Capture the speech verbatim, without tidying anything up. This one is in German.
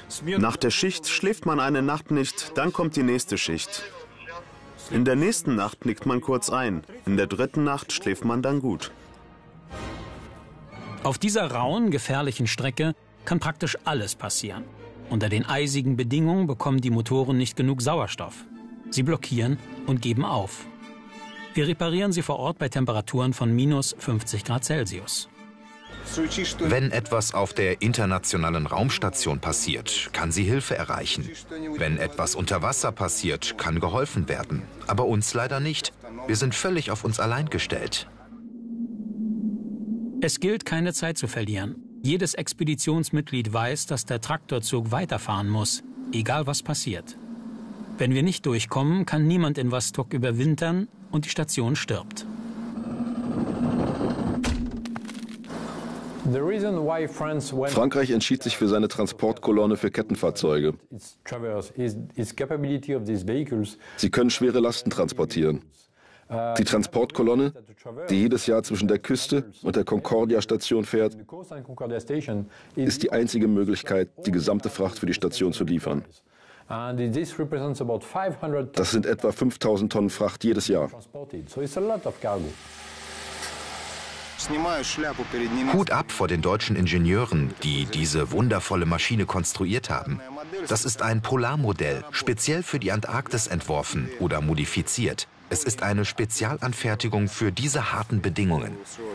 Nach der Schicht schläft man eine Nacht nicht, dann kommt die nächste Schicht. In der nächsten Nacht nickt man kurz ein, in der dritten Nacht schläft man dann gut. Auf dieser rauen, gefährlichen Strecke kann praktisch alles passieren. Unter den eisigen Bedingungen bekommen die Motoren nicht genug Sauerstoff. Sie blockieren und geben auf. Wir reparieren sie vor Ort bei Temperaturen von minus fünfzig Grad Celsius. Wenn etwas auf der internationalen Raumstation passiert, kann sie Hilfe erreichen. Wenn etwas unter Wasser passiert, kann geholfen werden. Aber uns leider nicht. Wir sind völlig auf uns allein gestellt. Es gilt, keine Zeit zu verlieren. Jedes Expeditionsmitglied weiß, dass der Traktorzug weiterfahren muss, egal was passiert. Wenn wir nicht durchkommen, kann niemand in Vostok überwintern und die Station stirbt. Frankreich entschied sich für seine Transportkolonne für Kettenfahrzeuge. Sie können schwere Lasten transportieren. Die Transportkolonne, die jedes Jahr zwischen der Küste und der Concordia-Station fährt, ist die einzige Möglichkeit, die gesamte Fracht für die Station zu liefern. Das sind etwa fünftausend Tonnen Fracht jedes Jahr. Hut ab vor den deutschen Ingenieuren, die diese wundervolle Maschine konstruiert haben. Das ist ein Polarmodell, speziell für die Antarktis entworfen oder modifiziert. Es ist eine Spezialanfertigung für diese harten Bedingungen.